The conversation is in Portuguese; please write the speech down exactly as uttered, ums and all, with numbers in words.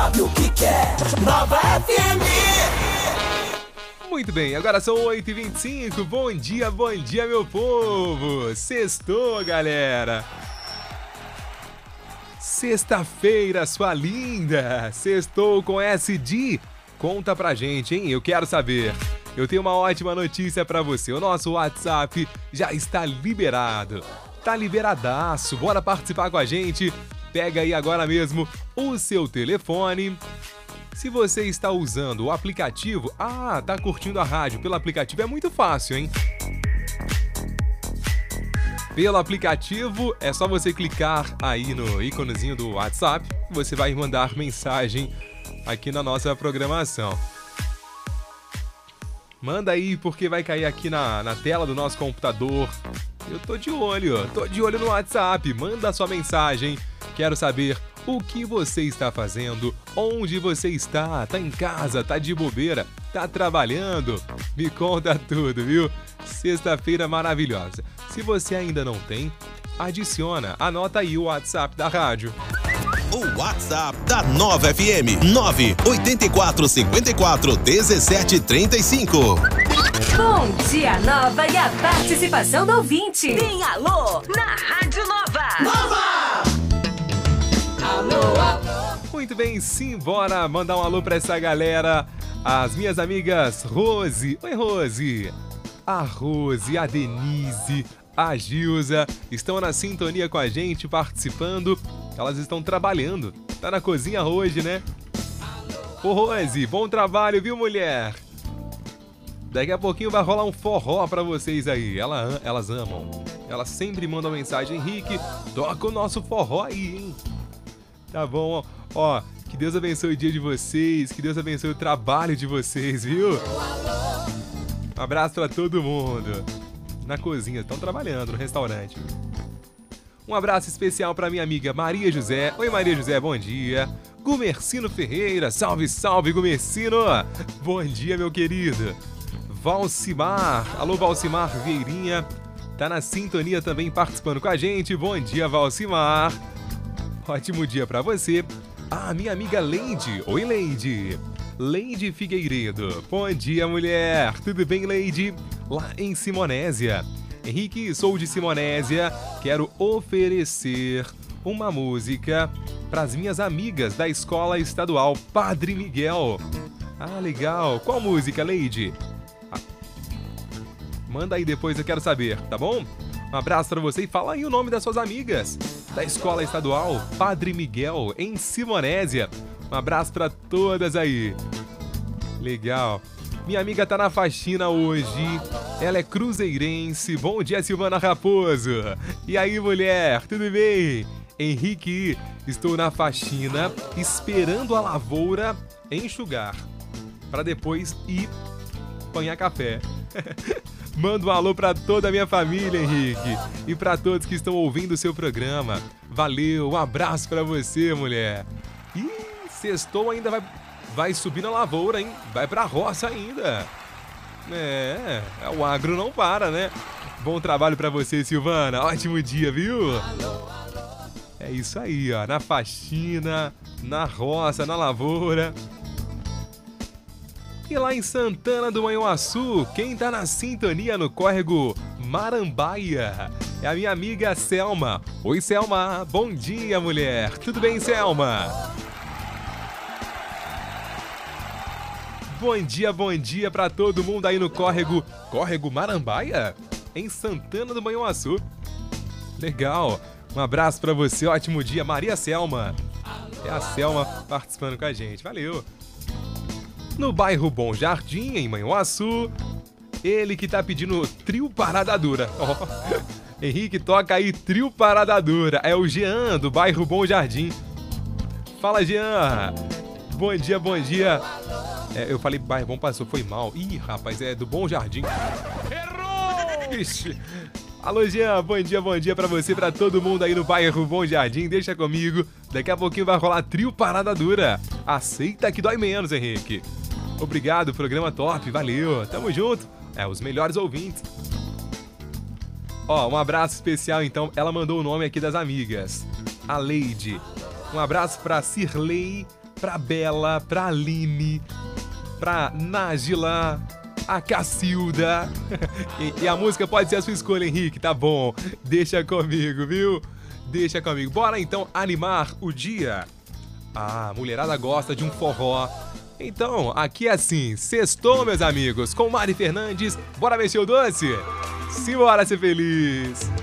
sabe o que quer. Nova F M. Muito bem, agora são oito e vinte e cinco. Bom dia, bom dia, meu povo. Sextou, galera. Sexta-feira, sua linda. Sextou com S D. Conta pra gente, hein? Eu quero saber. Eu tenho uma ótima notícia pra você. O nosso WhatsApp já está liberado. Tá liberadaço. Bora participar com a gente. Pega aí agora mesmo o seu telefone. Se você está usando o aplicativo, ah, tá curtindo a rádio pelo aplicativo, é muito fácil, hein? Pelo aplicativo, é só você clicar aí no íconezinho do WhatsApp, você vai mandar mensagem aqui na nossa programação. Manda aí, porque vai cair aqui na, na tela do nosso computador. Eu tô de olho, tô de olho no WhatsApp. Manda a sua mensagem. Quero saber o que você está fazendo, onde você está, tá em casa, tá de bobeira, tá trabalhando. Me conta tudo, viu? Sexta-feira maravilhosa. Se você ainda não tem, adiciona, anota aí o WhatsApp da rádio. O WhatsApp da Nova F M, nove oito quatro cinco quatro um sete três cinco. Bom dia, Nova, e a participação do ouvinte. Tem alô na Rádio Nova. Nova! Alô, alô. Muito bem, simbora mandar um alô pra essa galera. As minhas amigas Rose. Oi, Rose. A Rose, a Denise, a Gilza estão na sintonia com a gente, participando. Elas estão trabalhando. Tá na cozinha hoje, né? Ô, Rose, bom trabalho, viu, mulher? Daqui a pouquinho vai rolar um forró pra vocês aí. Ela, elas amam. Elas sempre mandam mensagem. Henrique, toca o nosso forró aí, hein? Tá bom, ó. Que Deus abençoe o dia de vocês. Que Deus abençoe o trabalho de vocês, viu? Um abraço pra todo mundo. Na cozinha, estão trabalhando no restaurante. Um abraço especial pra minha amiga Maria José. Oi, Maria José, bom dia. Gumercino Ferreira, salve, salve, Gumercino. Bom dia, meu querido. Valcimar, alô, Valcimar Vieirinha. Tá na sintonia também, participando com a gente. Bom dia, Valcimar. Ótimo dia pra você. Ah, minha amiga Leide. Oi, Leide. Leide Figueiredo. Bom dia, mulher. Tudo bem, Leide? Lá em Simonésia. Henrique, sou de Simonésia. Quero oferecer uma música para as minhas amigas da Escola Estadual Padre Miguel. Ah, legal. Qual música, Leide? Ah, manda aí depois, eu quero saber, tá bom? Um abraço para você e fala aí o nome das suas amigas da Escola Estadual Padre Miguel, em Simonésia. Um abraço para todas aí. Legal. Minha amiga tá na faxina hoje. Ela é cruzeirense. Bom dia, Silvana Raposo. E aí, mulher, tudo bem? Henrique, estou na faxina esperando a lavoura enxugar para depois ir apanhar café. Manda um alô pra toda a minha família, Henrique. E pra todos que estão ouvindo o seu programa. Valeu, um abraço pra você, mulher. Ih, sextou ainda vai, vai subir na lavoura, hein? Vai pra roça ainda. É, o agro não para, né? Bom trabalho pra você, Silvana. Ótimo dia, viu? É isso aí, ó. Na faxina, na roça, na lavoura. E lá em Santana do Manhuaçu, quem tá na sintonia no córrego Marambaia é a minha amiga Selma. Oi, Selma. Bom dia, mulher. Tudo bem, Selma? Bom dia, bom dia pra todo mundo aí no córrego... Córrego Marambaia? Em Santana do Manhuaçu. Legal. Um abraço pra você. Ótimo dia, Maria Selma. É a Selma participando com a gente. Valeu. No bairro Bom Jardim, em Manhuaçu, ele que tá pedindo trio Parada Dura. Oh. Henrique, toca aí trio Parada Dura. É o Jean, do bairro Bom Jardim. Fala, Jean. Bom dia, bom dia. É, eu falei bairro Bom, passou, foi mal. Ih, rapaz, é do Bom Jardim. Errou! Ixi. Alô, Jean, bom dia, bom dia pra você, pra todo mundo aí no bairro Bom Jardim. Deixa comigo, daqui a pouquinho vai rolar trio Parada Dura. Aceita que dói menos, Henrique. Obrigado, programa top, valeu, tamo junto. É, os melhores ouvintes. Ó, um abraço especial então, ela mandou o nome aqui das amigas. A Leide. Um abraço pra Cirlei, pra Bela, pra Aline, pra Nájila, a Cacilda. E, e a música pode ser a sua escolha, Henrique, tá bom? Deixa comigo, viu? Deixa comigo. Bora então animar o dia. Ah, a mulherada gosta de um forró. Então, aqui é assim, sextou, meus amigos, com Mari Fernandes. Bora mexer o doce? Simbora ser feliz!